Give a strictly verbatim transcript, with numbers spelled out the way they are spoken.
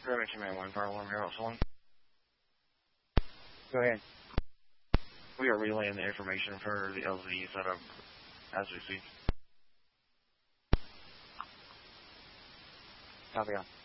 Rabbit Command one, Fire Alarm here, also one. Go ahead. We are relaying the information for the L Z setup as we speak. Copy on.